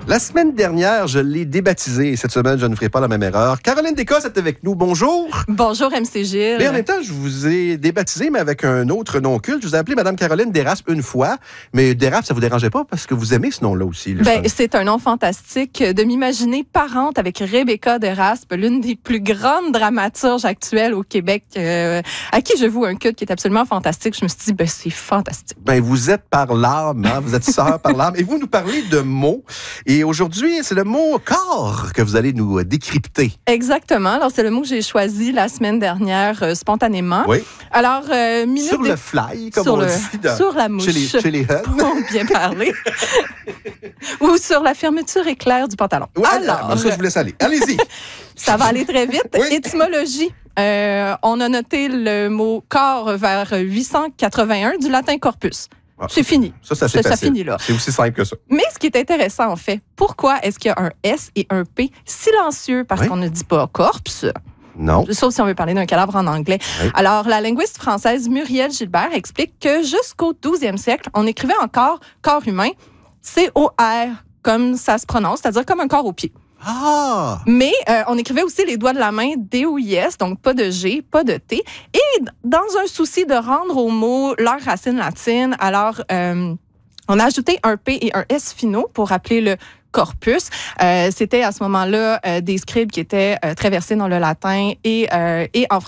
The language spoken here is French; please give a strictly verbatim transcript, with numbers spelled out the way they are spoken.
La semaine dernière, je l'ai débaptisé et cette semaine, je ne ferai pas la même erreur. Caroline Descosses est avec nous. Bonjour. Bonjour, M C Gilles. Mais en même temps, je vous ai débaptisé, mais avec un autre nom culte. Je vous ai appelé Madame Caroline Desraspe une fois, mais Desraspe, ça vous dérangeait pas parce que vous aimez ce nom-là aussi. Là, ben, c'est un nom fantastique de m'imaginer parente avec Rebecca Desraspe, l'une des plus grandes dramaturges actuelles au Québec, euh, à qui je voue un culte qui est absolument fantastique. Je me suis dit, ben, c'est fantastique. Ben, vous êtes par l'âme, hein? Vous êtes sœur par l'âme. Et vous nous parlez de mots. Et aujourd'hui, c'est le mot corps que vous allez nous décrypter. Exactement. Alors, c'est le mot que j'ai choisi la semaine dernière, euh, spontanément. Oui. Alors, euh, minute sur de... le fly, comme sur on le... dit. Dans... Sur la mouche. Chez les, chez les Huns. Pour bien parler. Ou sur la fermeture éclair du pantalon. Ouais, Alors, ça, je vous laisse aller. Allez-y. Ça va aller très vite. Oui. Étymologie. Euh, on a noté le mot corps vers huit cent quatre-vingt-un du latin corpus. Ah, c'est fini. Ça, c'est assez ça, facile. ça finit là. C'est aussi simple que ça. Mais ce qui est intéressant, en fait, pourquoi est-ce qu'il y a un S et un P silencieux? Parce oui. qu'on ne dit pas corpse. Non. Sauf si on veut parler d'un cadavre en anglais. Oui. Alors, la linguiste française Muriel Gilbert explique que jusqu'au douzième siècle, on écrivait encore corps humain, C O R, comme ça se prononce, c'est-à-dire comme un corps au pied. Ah! Mais euh, on écrivait aussi les doigts de la main D O I S, donc pas de G, pas de T. Et dans un souci de rendre aux mots leur racine latine, alors euh, on a ajouté un P et un S finaux pour rappeler le corpus. Euh, c'était à ce moment-là euh, des scribes qui étaient euh, très versés dans le latin et, euh, et en français.